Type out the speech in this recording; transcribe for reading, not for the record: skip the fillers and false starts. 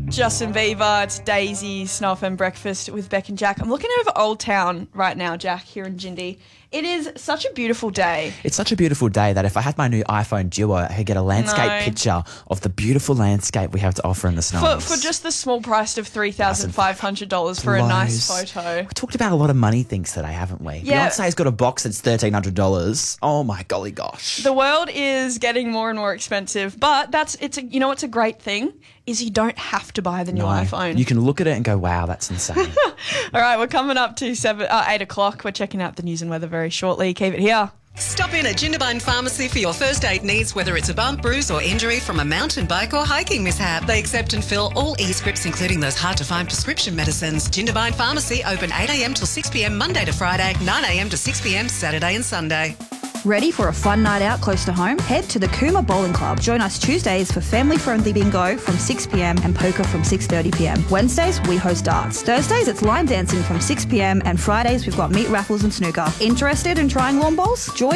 Justin Bieber, it's Daisy, Snow FM Breakfast with Beck and Jack. I'm looking over Old Town right now, Jack, here in Jindy. It is such a beautiful day. It's such a beautiful day that if I had my new iPhone Duo, I could get a landscape picture of the beautiful landscape we have to offer in the snow. For just the small price of $3,500 for a nice photo. We talked about a lot of money things today, haven't we? Yeah. Beyonce's got a box that's $1,300. Oh my golly gosh. The world is getting more and more expensive, but it's a great thing is you don't have to buy the new iPhone. You can look at it and go, wow, that's insane. All right, we're coming up to 8 o'clock. We're checking out the news and weather very shortly. Keep it here. Stop in at Jindabyne Pharmacy for your first aid needs, whether it's a bump, bruise or injury from a mountain bike or hiking mishap. They accept and fill all e-scripts, including those hard-to-find prescription medicines. Jindabyne Pharmacy, open 8 a.m. till 6 p.m. Monday to Friday, 9 a.m. to 6 p.m. Saturday and Sunday. Ready for a fun night out close to home? Head to the Cooma Bowling Club. Join us Tuesdays for family-friendly bingo from 6pm and poker from 6:30pm. Wednesdays, we host darts. Thursdays, it's line dancing from 6pm, and Fridays, we've got meat raffles and snooker. Interested in trying lawn bowls? Join